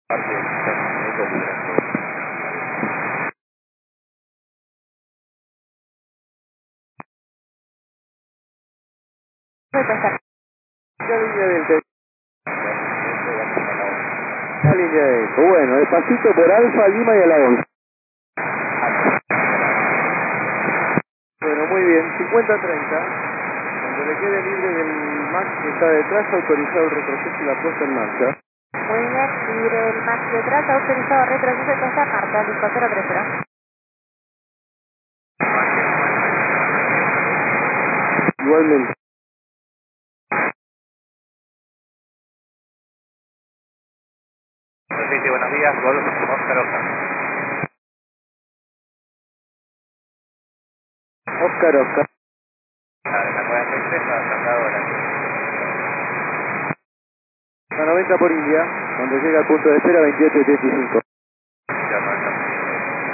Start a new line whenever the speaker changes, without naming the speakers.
parte del método operatorio.
La línea del teléfono. La línea de eco. Bueno, despacito por Alfa, Lima y a la 11. Bueno, muy bien. 50-30. Cuando le quede libre del Max que está detrás, autorizado el retroceso y la puesta en marcha.
Muy bien, libre el Max detrás, autorizado retroceso y puesta en marcha, listo, 030.
Igualmente.
Repite, buenos días, Golf, Oscar, Oscar.
Oscar, Oscar.
La 43, la trasladadora.
A 90 por India. Cuando llega al punto de espera, 28-75.